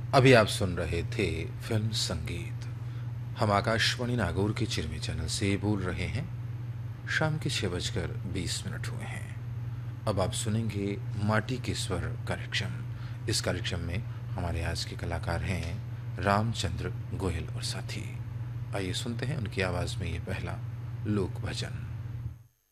अभी आप सुन रहे थे फिल्म संगीत। हम आकाशवाणी नागौर के चिरमी चैनल से बोल रहे हैं। शाम के 6:20 हुए हैं। अब आप सुनेंगे माटी के स्वर कार्यक्रम। इस कार्यक्रम में हमारे आज के कलाकार हैं रामचंद्र गोयल और साथी। आइए सुनते हैं उनकी आवाज़ में ये पहला लोक भजन।